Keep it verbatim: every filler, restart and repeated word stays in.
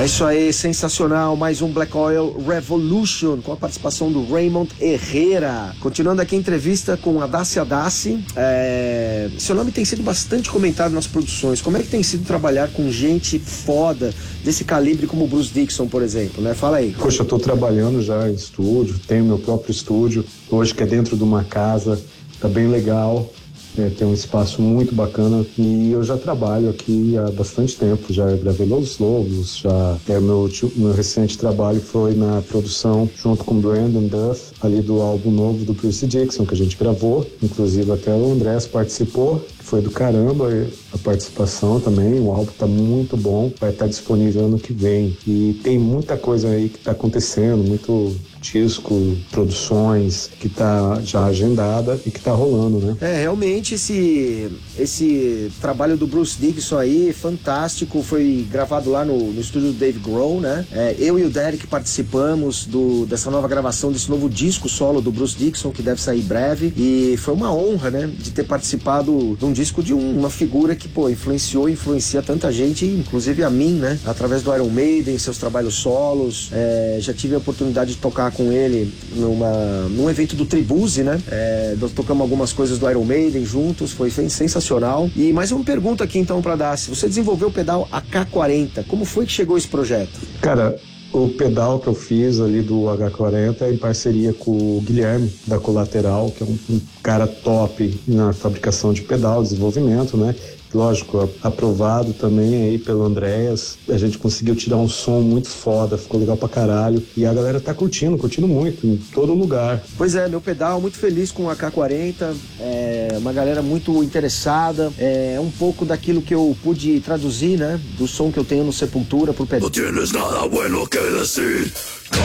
É isso aí, sensacional. Mais um Black Oil Revolution com a participação do Raymond Herrera. Continuando aqui a entrevista com a Dacia Dassi. É... Seu nome tem sido bastante comentado nas produções. Como é que tem sido trabalhar com gente foda desse calibre como o Bruce Dickinson, por exemplo, né? Fala aí. Poxa, eu tô trabalhando já em estúdio, tenho meu próprio estúdio, hoje que é dentro de uma casa, tá bem legal. É, tem um espaço muito bacana e eu já trabalho aqui há bastante tempo, já gravei Los Lobos, já é, meu, meu recente trabalho foi na produção junto com Brandon Duff, ali do álbum novo do Bruce Dickinson que a gente gravou, inclusive até o Andrés participou, que foi do caramba a participação também, o álbum tá muito bom, vai estar disponível ano que vem e tem muita coisa aí que tá acontecendo, muito disco, produções que tá já agendada e que tá rolando, né? É, realmente esse, esse trabalho do Bruce Dickinson aí, fantástico, foi gravado lá no, no estúdio do Dave Grohl, né? É, eu e o Derek participamos do, dessa nova gravação, desse novo disco solo do Bruce Dickinson, que deve sair breve, e foi uma honra, né, de ter participado de um disco de um, uma figura que, pô, influenciou e influencia tanta gente, inclusive a mim, né? Através do Iron Maiden, seus trabalhos solos, é, já tive a oportunidade de tocar com ele numa, num evento do Tribuse, né? É, nós tocamos algumas coisas do Iron Maiden juntos, foi, foi sensacional. E mais uma pergunta aqui então pra Daci. Você desenvolveu o pedal A K quarenta, como foi que chegou esse projeto? Cara, o pedal que eu fiz ali do H quarenta é em parceria com o Guilherme da Colateral, que é um, um cara top na fabricação de pedal, desenvolvimento, né? Lógico, aprovado também aí pelo Andréas. A gente conseguiu tirar um som muito foda, ficou legal pra caralho. E a galera tá curtindo, curtindo muito, em todo lugar. Pois é, meu pedal, muito feliz com o A K quarenta. É uma galera muito interessada. É um pouco daquilo que eu pude traduzir, né? Do som que eu tenho no Sepultura pro pedal.